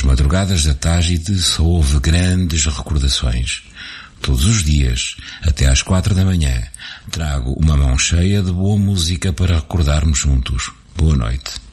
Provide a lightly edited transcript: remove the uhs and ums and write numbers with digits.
Nas madrugadas da Tágide só houve grandes recordações. Todos os dias, até às 4 da manhã, trago uma mão cheia de boa música para recordarmos juntos. Boa noite.